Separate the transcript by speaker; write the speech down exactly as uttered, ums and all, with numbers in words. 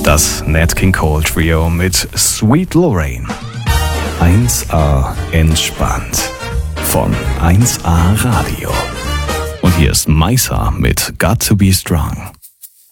Speaker 1: Das Nat King Cole Trio mit Sweet Lorraine. eins A entspannt von eins A Radio. Und hier ist Maisa mit Got to Be Strong.